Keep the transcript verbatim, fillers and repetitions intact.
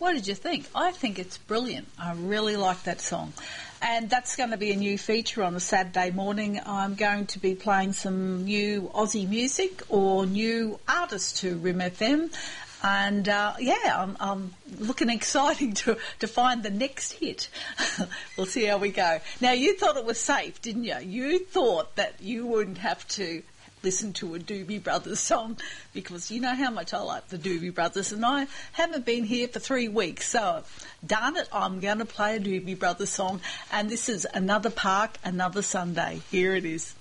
What did you think? I think it's brilliant. I really like that song. And that's going to be a new feature on a Saturday morning. I'm going to be playing some new Aussie music or new artists to R I M F M. And, uh, yeah, I'm, I'm looking exciting to, to find the next hit. We'll see how we go. Now, you thought it was safe, didn't you? You thought that you wouldn't have to listen to a Doobie Brothers song because you know how much I like the Doobie Brothers, and I haven't been here for three weeks, so darn it, I'm going to play a Doobie Brothers song, and this is Another Park, Another Sunday. Here it is.